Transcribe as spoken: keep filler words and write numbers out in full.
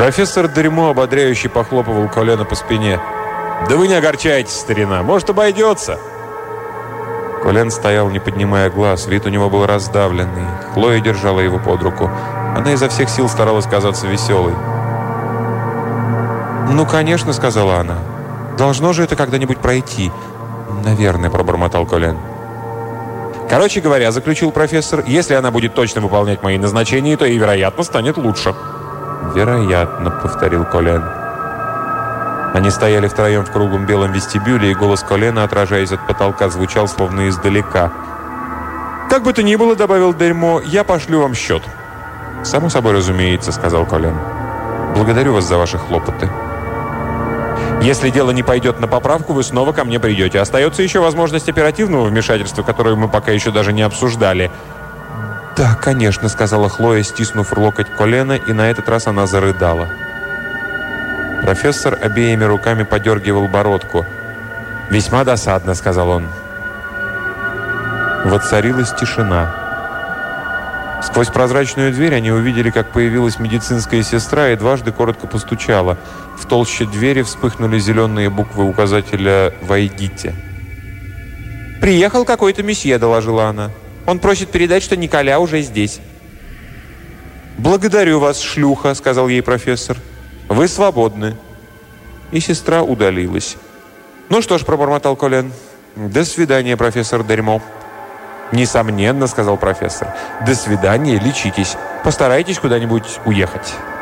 Профессор Дерьмо ободряюще похлопывал Колена по спине. «Да вы не огорчайтесь, старина, может, обойдется». Колен стоял, не поднимая глаз. Вид у него был раздавленный. Хлоя держала его под руку. Она изо всех сил старалась казаться веселой. «Ну, конечно», — сказала она. «Должно же это когда-нибудь пройти». «Наверное», — пробормотал Колен. «Короче говоря», — заключил профессор, «если она будет точно выполнять мои назначения, то и, вероятно, станет лучше». «Вероятно», — повторил Колен. Они стояли втроем в круглом белом вестибюле, и голос Колена, отражаясь от потолка, звучал словно издалека. «Как бы то ни было, — добавил Дерьмо, — я пошлю вам счет». «Само собой разумеется», — сказал Колен. «Благодарю вас за ваши хлопоты». «Если дело не пойдет на поправку, вы снова ко мне придете. Остается еще возможность оперативного вмешательства, которую мы пока еще даже не обсуждали». «Да, конечно», — сказала Хлоя, стиснув локоть Колена, и на этот раз она зарыдала. Профессор обеими руками подергивал бородку. «Весьма досадно», — сказал он. Воцарилась тишина. Сквозь прозрачную дверь они увидели, как появилась медицинская сестра и дважды коротко постучала. В толще двери вспыхнули зеленые буквы указателя «Войдите». «Приехал какой-то месье», — доложила она. «Он просит передать, что Николя уже здесь». «Благодарю вас, шлюха», — сказал ей профессор. «Вы свободны». И сестра удалилась. «Ну что ж», — пробормотал Колен. «До свидания, профессор Дерьмо». «Несомненно», — сказал профессор. «До свидания, лечитесь. Постарайтесь куда-нибудь уехать».